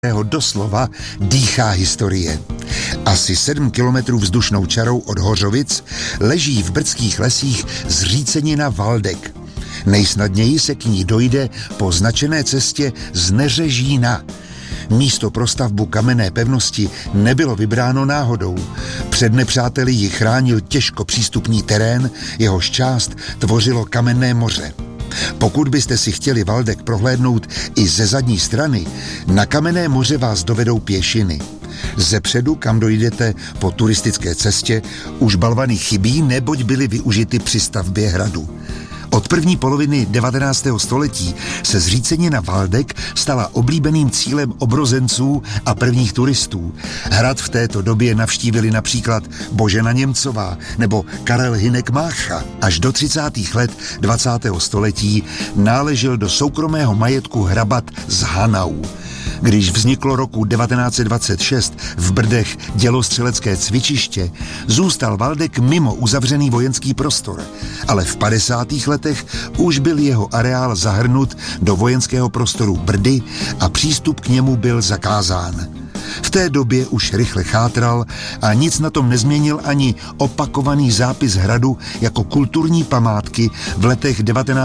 doslova dýchá historie. Asi 7 kilometrů vzdušnou čarou od Hořovic leží v brdských lesích zřícenina Valdek. Nejsnadněji se k ní dojde po značené cestě z Neřežína. Místo pro stavbu kamenné pevnosti nebylo vybráno náhodou. Před nepřáteli ji chránil těžko přístupný terén, jehož část tvořilo Kamenné moře. Pokud byste si chtěli Valdek prohlédnout i ze zadní strany, na Kamenné moře vás dovedou pěšiny. Zepředu, kam dojdete po turistické cestě, už balvany chybí, neboť byly využity při stavbě hradu. Od první poloviny 19. století se zřícenina Valdek stala oblíbeným cílem obrozenců a prvních turistů. Hrad v této době navštívili například Božena Němcová nebo Karel Hynek Mácha. Až do 30. let 20. století náležel do soukromého majetku hrabat z Hanau. Když vzniklo roku 1926 v Brdech dělostřelecké cvičiště, zůstal Valdek mimo uzavřený vojenský prostor, ale v 50. letech už byl jeho areál zahrnut do vojenského prostoru Brdy a přístup k němu byl zakázán. V té době už rychle chátral a nic na tom nezměnil ani opakovaný zápis hradu jako kulturní památky v letech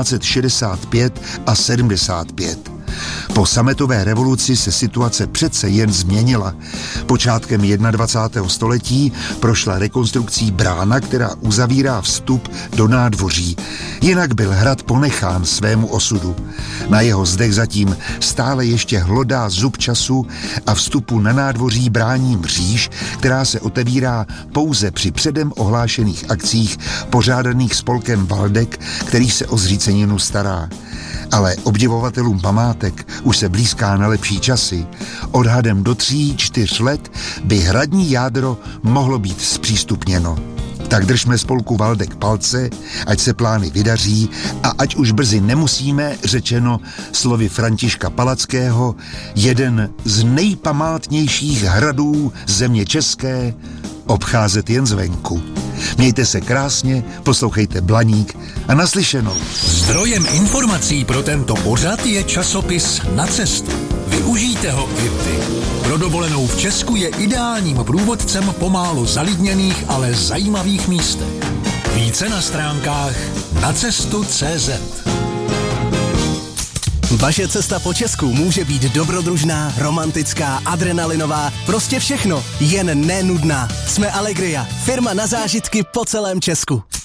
1965 a 75. Po sametové revoluci se situace přece jen změnila. Počátkem 21. století prošla rekonstrukcí brána, která uzavírá vstup do nádvoří. Jinak byl hrad ponechán svému osudu. Na jeho zdech zatím stále ještě hlodá zub času a vstupu na nádvoří brání mříž, která se otevírá pouze při předem ohlášených akcích pořádaných spolkem Valdek, který se o zříceninu stará. Ale obdivovatelům památek už se blízká na lepší časy. Odhadem do 3-4 let by hradní jádro mohlo být zpřístupněno. Tak držme spolku Valdek palce, ať se plány vydaří a ať už brzy nemusíme, řečeno slovy Františka Palackého, jeden z nejpamátnějších hradů země české obcházet jen zvenku. Mějte se krásně, poslouchejte Blaník a naslyšenou. Zdrojem informací pro tento pořad je časopis Na cestu. Využijte ho i vy. Pro dovolenou v Česku je ideálním průvodcem po málo zalidněných, ale zajímavých místech. Více na stránkách nacestu.cz. Vaše cesta po Česku může být dobrodružná, romantická, adrenalinová, prostě všechno, jen nenudná. Jsme Allegria, firma na zážitky po celém Česku.